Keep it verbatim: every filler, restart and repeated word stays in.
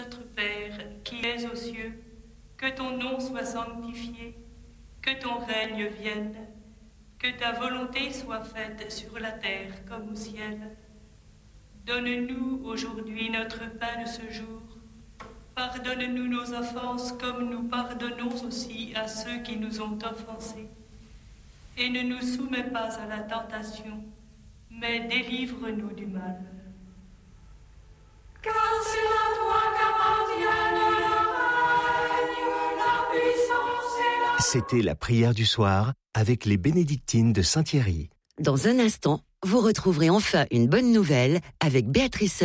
Notre Père, qui es aux cieux, que ton nom soit sanctifié, que ton règne vienne, que ta volonté soit faite sur la terre comme au ciel. Donne-nous aujourd'hui notre pain de ce jour. Pardonne-nous nos offenses comme nous pardonnons aussi à ceux qui nous ont offensés. Et ne nous soumets pas à la tentation, mais délivre-nous du mal. Car c'est à toi qu'appartiennent le règne, la puissance et la... C'était la prière du soir avec les bénédictines de Saint-Thierry. Dans un instant, vous retrouverez enfin une bonne nouvelle avec Béatrice